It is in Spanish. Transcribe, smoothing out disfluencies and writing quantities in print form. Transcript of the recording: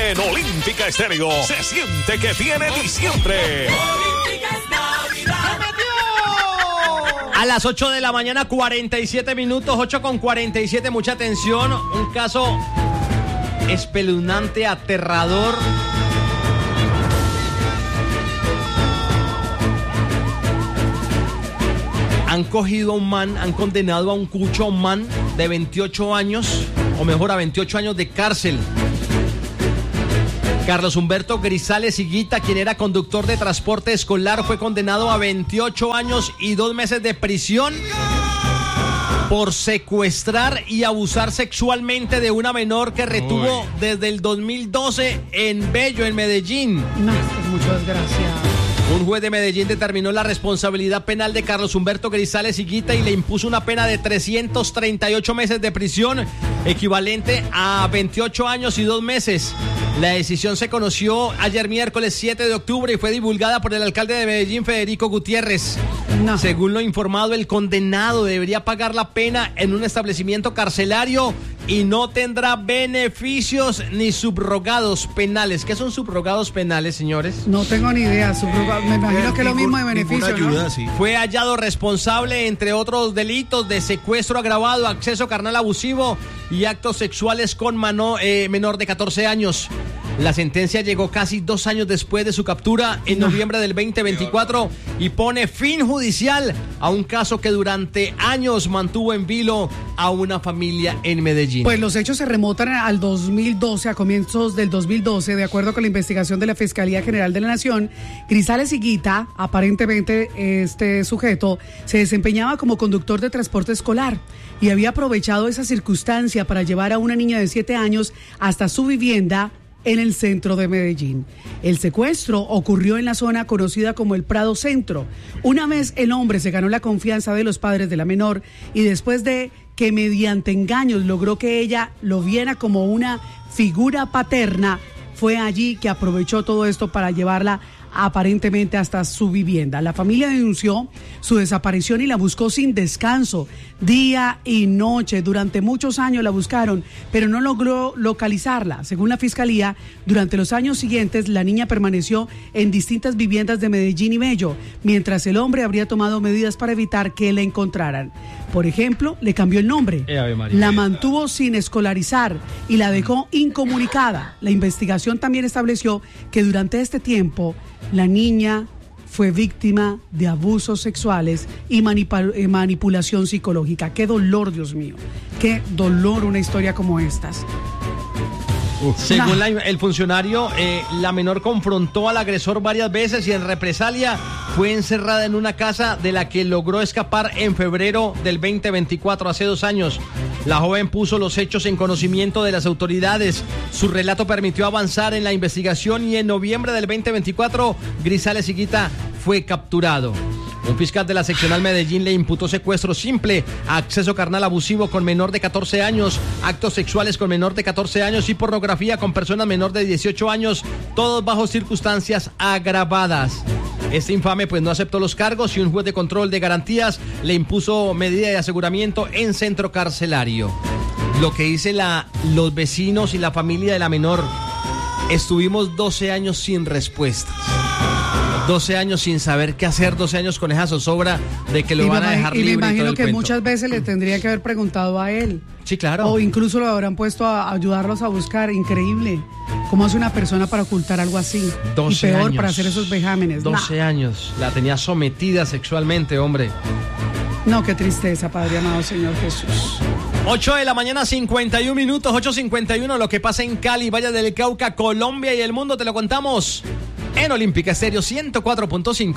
En Olímpica Estéreo se siente que tiene diciembre. A las 8 de la mañana, 47 minutos, 8:47, mucha atención. Un caso espeluznante, aterrador. Han cogido a un man, han condenado a un cucho, a un man de 28 años, o mejor, a 28 años de cárcel. Carlos Humberto Grisales Higuita, quien era conductor de transporte escolar, fue condenado a 28 años y 2 meses de prisión por secuestrar y abusar sexualmente de una menor que retuvo desde el 2012 en Bello, en Medellín. No, esto es mucho desgraciado. Un juez de Medellín determinó la responsabilidad penal de Carlos Humberto Grisales Higuita y le impuso una pena de 338 meses de prisión, equivalente a 28 años y 2 meses. La decisión se conoció ayer miércoles 7 de octubre y fue divulgada por el alcalde de Medellín, Federico Gutiérrez. No. Según lo informado, el condenado debería pagar la pena en un establecimiento carcelario y no tendrá beneficios ni subrogados penales. ¿Qué son subrogados penales, señores? No tengo ni idea. Me imagino que es lo mismo de beneficio, ayuda, ¿no? sí. Fue hallado responsable, entre otros delitos, de secuestro agravado, acceso carnal abusivo y actos sexuales con menor de 14 años. La sentencia llegó casi 2 años después de su captura en noviembre del 2024 y pone fin judicial a un caso que durante años mantuvo en vilo a una familia en Medellín. Pues los hechos se remontan al 2012, a comienzos del 2012, de acuerdo con la investigación de la Fiscalía General de la Nación. Grisales Higuita, aparentemente este sujeto, se desempeñaba como conductor de transporte escolar y había aprovechado esa circunstancia para llevar a una niña de 7 años hasta su vivienda en el centro de Medellín. El secuestro ocurrió en la zona conocida como el Prado Centro. Una vez el hombre se ganó la confianza de los padres de la menor y después de que mediante engaños logró que ella lo viera como una figura paterna, fue allí que aprovechó todo esto para llevarla aparentemente hasta su vivienda. La familia denunció su desaparición y la buscó sin descanso, día y noche. Durante muchos años la buscaron, pero no logró localizarla. Según la Fiscalía, durante los años siguientes, la niña permaneció en distintas viviendas de Medellín y Bello, mientras el hombre habría tomado medidas para evitar que la encontraran. Por ejemplo, le cambió el nombre, la mantuvo sin escolarizar y la dejó incomunicada. La investigación también estableció que durante este tiempo la niña fue víctima de abusos sexuales y manipulación psicológica. Qué dolor, Dios mío. Qué dolor una historia como estas. Según el funcionario, la menor confrontó al agresor varias veces y en represalia fue encerrada en una casa de la que logró escapar en febrero del 2024, hace 2 años. La joven puso los hechos en conocimiento de las autoridades. Su relato permitió avanzar en la investigación y en noviembre del 2024, Grisales Higuita fue capturado. Un fiscal de la seccional Medellín le imputó secuestro simple, acceso carnal abusivo con menor de 14 años, actos sexuales con menor de 14 años y pornografía con personas menor de 18 años, todos bajo circunstancias agravadas. Este infame pues no aceptó los cargos y un juez de control de garantías le impuso medida de aseguramiento en centro carcelario. Lo que dice los vecinos y la familia de la menor, estuvimos 12 años sin respuestas. 12 años sin saber qué hacer, 12 años con esa zozobra de que lo van a dejar libre. Y me imagino todo el que cuento. muchas veces le tendría que haber preguntado a él. Sí, claro. O incluso lo habrán puesto a ayudarlos a buscar. Increíble. ¿Cómo hace una persona para ocultar algo así? 12 y peor, años. para hacer esos vejámenes. 12 años. La tenía sometida sexualmente, hombre. No, qué tristeza, Padre amado Señor Jesús. 8 de la mañana, 51 minutos, 8:51. Lo que pasa en Cali, Valle del Cauca, Colombia y el mundo te lo contamos en Olímpica Estéreo 104.5.